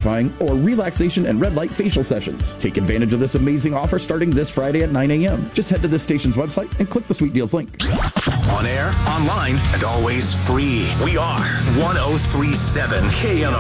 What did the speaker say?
or relaxation and red light facial sessions. Take advantage of this amazing offer starting this Friday at 9 a.m. Just head to this station's website and click the Sweet Deals link. On air, online, and always free. We are 1037 KNR.